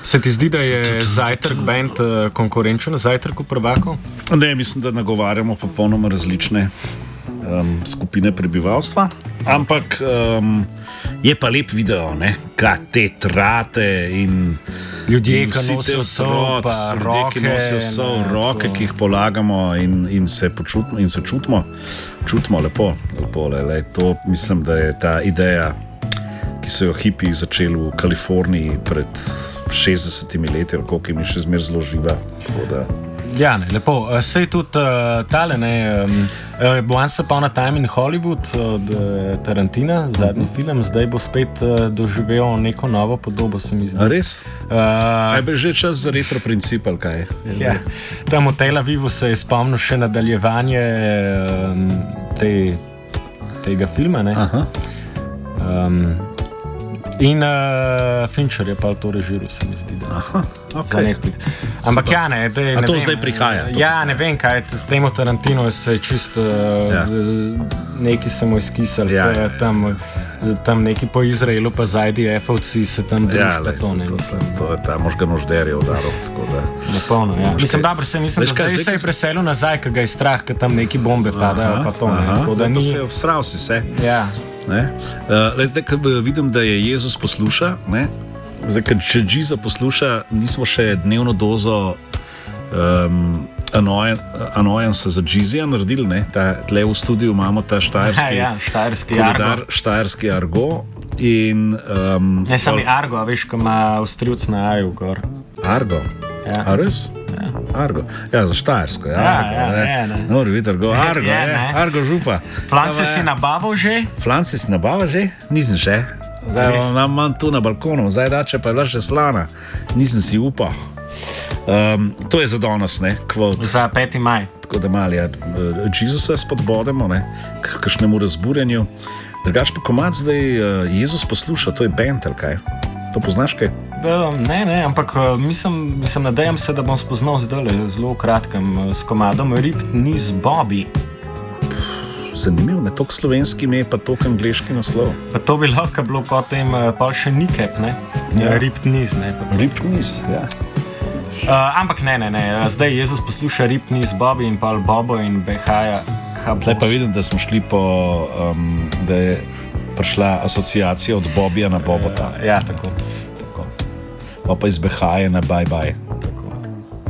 Se ti zdi, da je Zajtrk band konkurenčen Zajtrku prvakov? Ne, mislim, da nagovarjamo popolnoma različne skupine prebivalstva, ampak je pa lep video, kaj te trate in ljudje, ki nosijo sol, pa roke, ki nosijo sol, roke, ki jih polagamo in se počutimo in se čutimo lepo. To mislim, da je ta ideja, ki so jo hipiji začeli v Kaliforniji pred 60 leti, koliko jim je še zmeraj zelo živa. Ja, ne, lepo. Sej tudi tale, Once Upon a Time in Hollywood od Tarantina, zadnji film, zdaj bo spet doživel neko novo podobo, se mi zdi. A res? Je bi že čas za retro princip, ali kaj? Ja, tam v Tel Avivu se je spomnil še nadaljevanje tega filma, ne? Aha. In Fincher je pa to režiral, se mi zdi. Aha, ok. Za Netflix. Ampak ja, ne. A to zdaj prihaja? Ja, ne vem, kaj s temu Tarantino se je čisto neki se mu izkisali. Tam neki po Izraelu pa z IDF-ovci se tam družba to, ne mislim. To je ta možganožder je udaril, tako da... Nepolno, ja. Mislim, dobro, mislim, da zdaj se je preselil nazaj, ker ga je strah, ker tam neki bombe padajo, pa to, ne. Zdaj pa se je vsral si se. Ja. Ko vidim, da je Jezus posluša, zdaj, če Džiza posluša, nismo še dnevno dozo Annoyance za Džizija naredili, tle v studiu imamo ta štajerski koledar, štajerski argo in... Ne sami argo, a veš, ko ima Avstrijc na Aju gor. Argo? Ja. A res? Ja. Argo. Ja, za štajersko. No, vidite, argo župa. Flance si nabavil že? Flance si nabavil že? Nisem še. Zdaj imam tu na balkonu, zdaj dače pa je bila še slana. Nisem si upal. To je za danes, kvot. Za 5. maj. Tako da mali, Jezusa spodbodemo, k kakšnemu razburjenju. Drugač pa komad zdaj Jezus posluša, to je band, ali kaj? To poznaš kaj? Ne, ampak mislim, nadejam se, da bom spoznal zdaj zelo v kratkem s komadom Ripped Knees Bobby. Zanimiv, ne toliko slovenski ime, pa toliko angleški naslov. Pa to bi lahko bilo potem pa še Nikep, ne? Ja. Ripped Knees, ne? Ripped Knees, ja. Ampak ne. Zdaj Jezus posluša Ripped Knees Bobby in pa Bobo in Behaja. Tle pa vidim, da smo šli da je prišla asociacija od Bobija na Bobota. Ja, tako. Pa iz Behaje na Bye Bye.